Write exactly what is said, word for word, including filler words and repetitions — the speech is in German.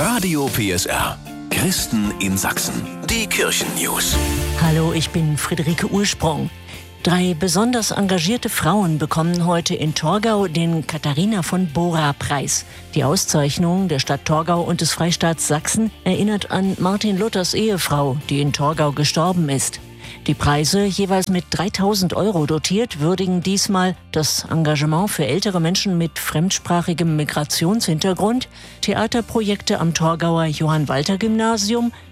Radio P S R. Christen in Sachsen. Die Kirchen-News. Hallo, ich bin Friederike Ursprung. Drei besonders engagierte Frauen bekommen heute in Torgau den Katharina von Bora-Preis. Die Auszeichnung der Stadt Torgau und des Freistaats Sachsen erinnert an Martin Luthers Ehefrau, die in Torgau gestorben ist. Die Preise, jeweils mit dreitausend Euro dotiert, würdigen diesmal das Engagement für ältere Menschen mit fremdsprachigem Migrationshintergrund, Theaterprojekte am Torgauer Johann-Walter-Gymnasium,